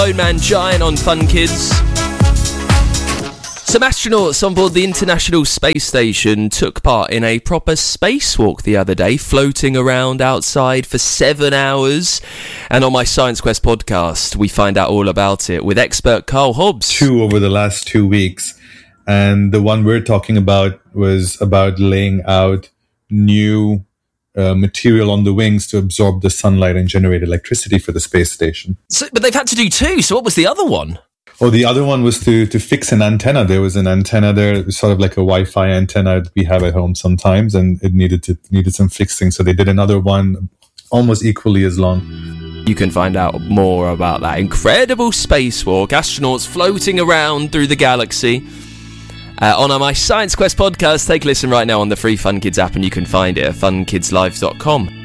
Iron Man Giant on Fun Kids. Some astronauts on board the International Space Station took part in a proper spacewalk the other day, floating around outside for 7 hours. And on my Science Quest podcast, we find out all about it with expert Carl Hobbs. 2 over the last 2 weeks. And the one we're talking about was about laying out new material on the wings to absorb the sunlight and generate electricity for the space station. But they've had to do 2, so what was the other one? Oh, the other one was to fix an antenna. There was an antenna there, it was sort of like a Wi-Fi antenna we have at home sometimes, and it needed some fixing. So they did another one almost equally as long. You can find out more about that incredible spacewalk, astronauts floating around through the galaxy, on our My Science Quest podcast. Take a listen right now on the free Fun Kids app, and you can find it at funkidslive.com.